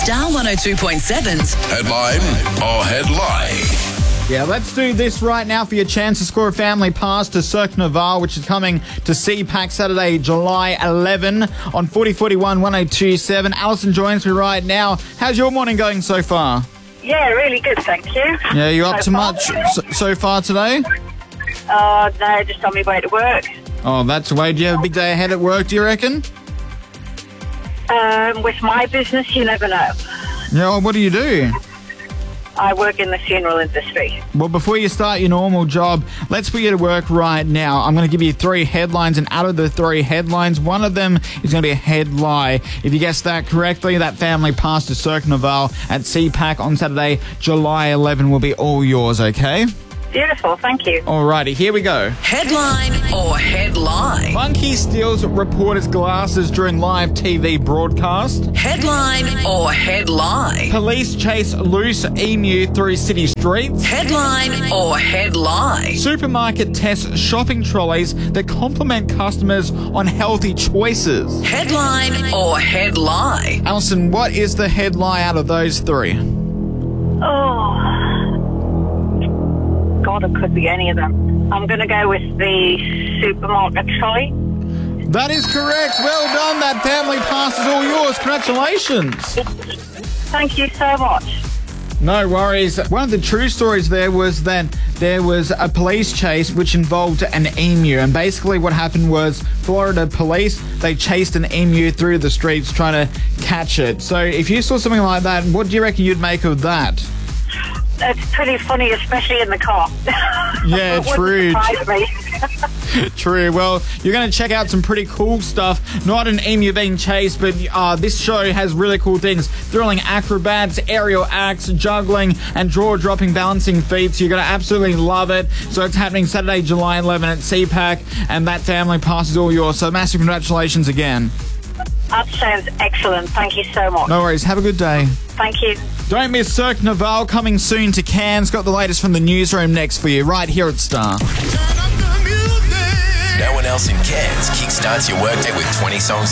Star 102.7's Headline or headline? Yeah, let's do this right now for your chance to score a family pass to Cirque Naval, which is coming to CPAC Saturday, July 11 on 4041 1027. Alison joins me right now. How's your morning going so far? Yeah, really good, thank you. Yeah, you up to much so far today? No, just on my way to work. Oh, that's the way. Do you have a big day ahead at work, do you reckon? With my business, you never know. Yeah, well, what do you do? I work in the funeral industry. Well, before you start your normal job, let's put you to work right now. I'm going to give you 3 headlines, and out of the 3 headlines, one of them is going to be a head lie. If you guess that correctly, that family pass to Cirque Naval at CPAC on Saturday, July 11 will be all yours, okay? Beautiful, thank you. Alrighty, here we go. Headline or headline? Monkey steals reporter's glasses during live TV broadcast. Headline or headline? Police chase loose emu through city streets. Headline or headline? Supermarket tests shopping trolleys that compliment customers on healthy choices. Headline or headline? Alison, what is the headline out of those 3? Oh, God, it could be any of them. I'm going to go with the supermarket trolley. That is correct. Well done. That family pass is all yours. Congratulations. Thank you so much. No worries. One of the true stories there was that there was a police chase which involved an emu, and basically what happened was Florida police, they chased an emu through the streets trying to catch it. So if you saw something like that, what do you reckon you'd make of that? It's pretty funny, especially in the car. Yeah, true. Me. True. Well, you're going to check out some pretty cool stuff. Not an emu being chased, but this show has really cool things. Thrilling acrobats, aerial acts, juggling, and jaw-dropping balancing feats. You're going to absolutely love it. So it's happening Saturday, July 11 at CPAC, and that family pass is all yours. So massive congratulations again. That sounds excellent. Thank you so much. No worries. Have a good day. Thank you. Don't miss Cirque Naval coming soon to Cairns. Got the latest from the newsroom next for you right here at Star. No one else in Cairns kickstarts your workday with 20 songs